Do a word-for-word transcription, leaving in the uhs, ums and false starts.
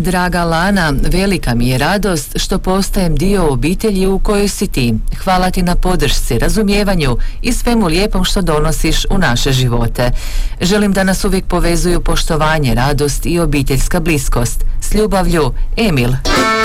Draga Lana, velika mi je radost što postajem dio obitelji u kojoj si ti. Hvala ti na podršci, razumijevanju i svemu lijepom što donosiš u naše živote. Želim da nas uvijek povezuju poštovanje, radost i obiteljska bliskost. S ljubavlju, Emil.